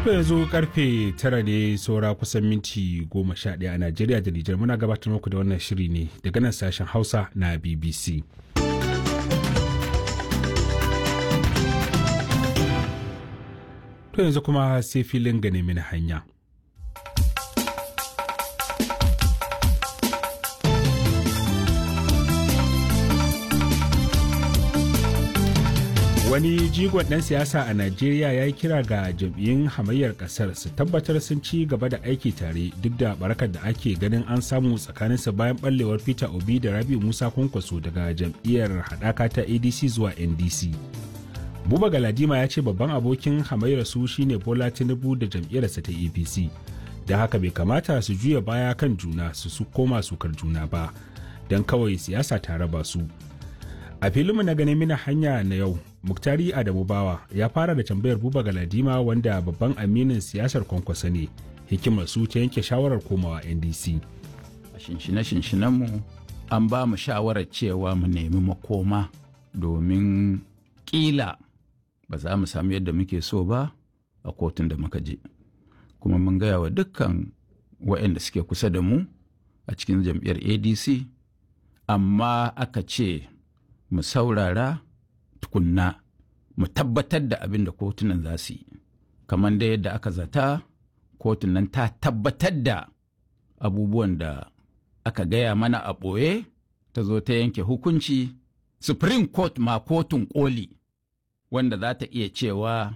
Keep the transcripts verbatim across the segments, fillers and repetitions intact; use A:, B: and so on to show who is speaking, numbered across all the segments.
A: To yanzu karfe tara ne saura kusan minti goma sha ɗaya a Najeriya da Nijar, muna gabatar muku da wannan shiri ne daga nan sashen Hausa na B B C. To yanzu kuma sai filin gane mini hanya. Wani jigon ɗan siyasa a Najeriya ya yi kira ga jam'iyyun hamayyar ƙasar su tabbatar sun ci gaba da aiki tare duk da barakar da ake ganin an samu tsakaninsa bayan ɓallewar Peter Obi da Rabiu Musa Kwankwaso daga jam'iyyar haɗaka ta A D C zuwa N D C. Buba Galadima ya ce babban abokin hamayyar su shine Bola Tinubu da jam'iyyarsa ta A P C, da haka bai kamata su juya baya kan juna su su koma sukar juna ba, don kawai siyasa ta raba su. A filinmu na ganin mina hanya na yau, Muktari Adamu Bawa ya fara da tambayar Buba Galadima wanda babban aminin siyasar Kwankwasa ne, hikimar su ta yanke shawarar komawa N D C.
B: A shinshine-shinshinenmu an ba mu shawarar cewa mu nemi makoma domin ƙila ba za mu samu yadda muke so ba a kotun da muka je. Kuma mun gaya wa dukkan waɗanda suke kusa da mu a cikin jam'iyyar A D C, amma aka ce mu saurara tukunna mu tabbatar da abin da kotunan za su yi. Kamar da yadda aka zata, kotun nan ta tabbatar da abubuwan da aka gaya mana a ɓoye, ta zo ta yanke hukunci. Supreme Court ma kotun koli wanda za ta iya cewa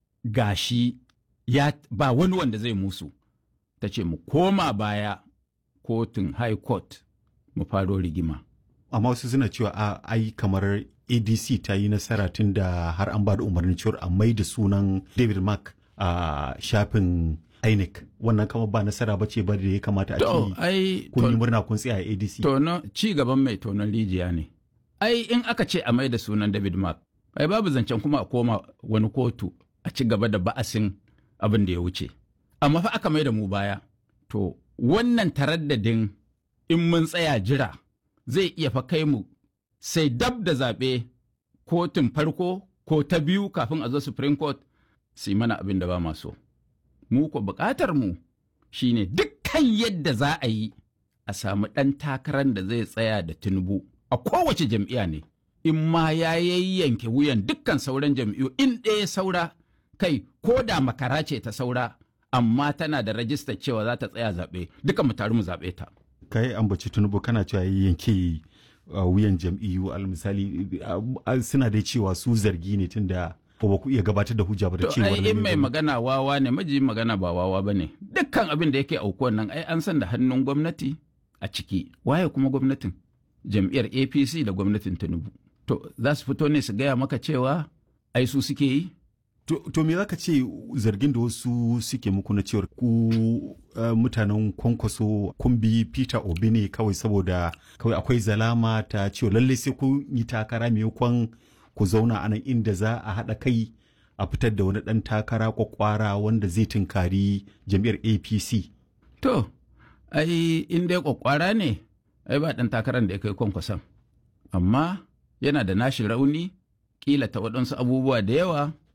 B: gashi ya ba wani wanda zai musu, ta ce mu koma baya kotun High Court mu faro rigima.
C: Amma wasu suna cewa a ai kamar A D C ta yi nasara tun da har an ba da umarnin cewar a mai da sunan David Mark a shafin I N E C. Wannan kama ba nasara ba ce ba da ya kamata a ce kun yi murna kun tsaya a A D C.
B: Tono ci gaban mai tonon rijiya ne. Ai in aka ce a mai da sunan David Mark, ai babu zancen kuma a koma wani kotu a ci gaba da ba'asin abin da ya wuce. Amma fa aka mai da mu baya. To wannan taraddadin in mun tsaya jira zai iya fa kai mu sai dab da zaɓe kotun farko ko ta biyu kafin a zo Supreme Court su yi mana abin da ba ma so. Mu ko buƙatar mu shine dukkan yadda za a yi a samu ɗan takarar da zai tsaya da Tinubu a kowace jam'iyya ne. In ma ya yayyanke wuyan dukkan sauran jam'iyyu in ɗaya saura, kai ko da makara ce ta saura amma tana da rajistar cewa za ta tsaya zaɓe, duka mu taru mu zaɓe ta.
C: Kai ambaci Tinubu kana cewa yanke wuyan jam'iyyu al misali suna da cewa su zargi ne tunda ba ku iya gabatar da hujja ba da cewa
B: ai in mai magana wawa ne, maji magana ba wawa bane. Dukkan abin da yake aukuwan nan ai an san da hannun gwamnati a ciki. Waye kuma gwamnatin? Jam'iyyar A P C da gwamnatin Tinubu. To za su fito ne su gaya maka cewa ai su suke yi?
C: To, to me zaka ce zargin da wasu suke muku na cewar ku uh, mutanen Kwankwaso kun bi Peter Obi ne kawai saboda kawai akwai zalama ta cewa lalle sai ku yi takara maimakon ku zauna a nan inda za a haɗa kai a fitar da wani ɗan takara kwakwara wanda zai tunkari jam'iyyar A P C.
B: To, ai in dai kwakwara ne, ai ba ɗan takarar da ya kai Kwankwason. Amma yana da nashi rauni, kila ta waɗansu abubuwa da yawa